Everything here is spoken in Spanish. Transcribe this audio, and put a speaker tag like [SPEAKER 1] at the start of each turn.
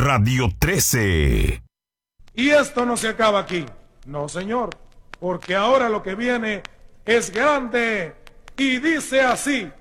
[SPEAKER 1] Radio 13.
[SPEAKER 2] Y esto no se acaba aquí. No, señor. Porque ahora lo que viene es grande y dice así.